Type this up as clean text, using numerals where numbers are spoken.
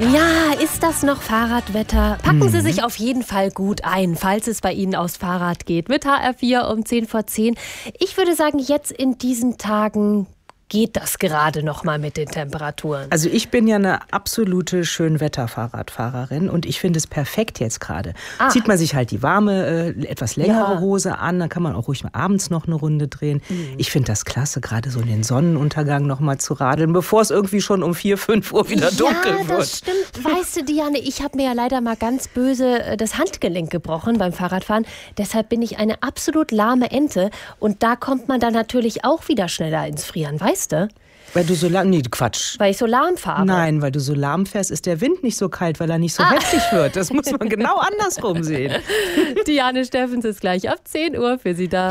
Ja, ist das noch Fahrradwetter? Packen Sie sich auf jeden Fall gut ein, falls es bei Ihnen aufs Fahrrad geht. Mit HR4 um 10 vor 10. Ich würde sagen, jetzt in diesen Tagen geht das gerade noch mal mit den Temperaturen. Also ich bin ja eine absolute Schönwetter-Fahrradfahrerin und ich finde es perfekt jetzt gerade. Zieht man sich halt die warme, etwas längere Hose an, dann kann man auch ruhig mal abends noch eine Runde drehen. Ich finde das klasse, gerade so in den Sonnenuntergang noch mal zu radeln, bevor es irgendwie schon um 4, 5 Uhr wieder dunkel wird. Ja, das stimmt. Weißt du, Diane, ich habe mir ja leider mal ganz böse das Handgelenk gebrochen beim Fahrradfahren. Deshalb bin ich eine absolut lahme Ente und da kommt man dann natürlich auch wieder schneller ins Frieren, weißt du? Weil du so lahm, nee, Quatsch. Weil ich so lahm fahre. Nein, weil du so lahm fährst, ist der Wind nicht so kalt, weil er nicht so heftig wird. Das muss man genau andersrum sehen. Diane Steffens ist gleich ab 10 Uhr für Sie da.